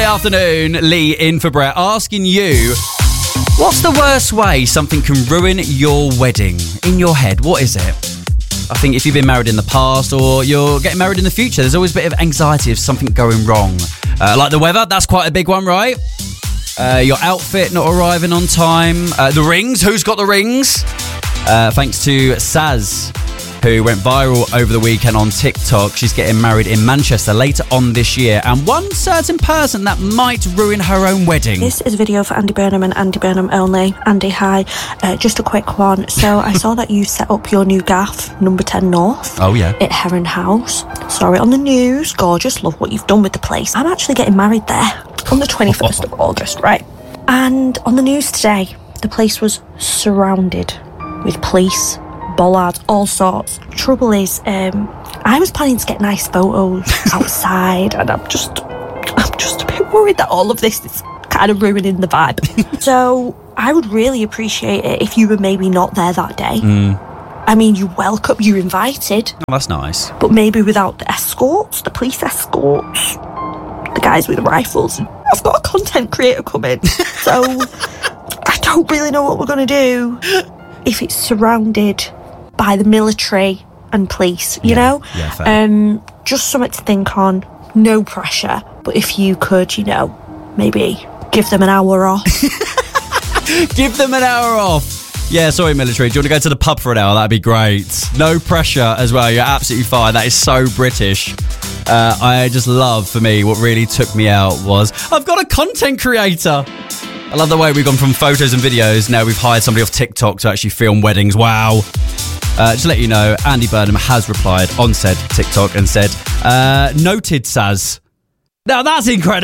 afternoon, Lee in for Brett, asking you, what's the worst way something can ruin your wedding? In your head, what is it? I think if you've been married in the past or you're getting married in the future, there's always a bit of anxiety of something going wrong. Like the weather, that's quite a big one, right? Your outfit not arriving on time. The rings, who's got the rings? Thanks to Saz, who went viral over the weekend on TikTok. She's getting married in Manchester later on this year, and one certain person that might ruin her own wedding. This is a video for Andy Burnham and Andy Burnham only. Andy, hi. Just a quick one. So I saw that you set up your new gaff, number 10 North. Oh, yeah. At Heron House. Saw it on the news. Gorgeous. Love what you've done with the place. I'm actually getting married there on the 21st of August, right? And on the news today, the place was surrounded with police, bollards, all sorts. Trouble is, I was planning to get nice photos outside, and I'm just a bit worried that all of this is kind of ruining the vibe. So I would really appreciate it if you were maybe not there that day. I mean, you're welcome, you're invited. Oh, that's nice. But maybe without the escorts, the police escorts, the guys with the rifles. I've got a content creator coming, so I don't really know what we're going to do if it's surrounded by the military and police, you know? Yeah, fair. Just something to think on. No pressure. But if you could, maybe give them an hour off. Give them an hour off. Yeah, sorry, military. Do you want to go to the pub for an hour? That'd be great. No pressure as well. You're absolutely fine. That is so British. I just love, for me, what really took me out was, I've got a content creator. I love the way we've gone from photos and videos. Now we've hired somebody off TikTok to actually film weddings. Wow. Just to let you know, Andy Burnham has replied on said TikTok and said, noted, Saz. Now that's incredible.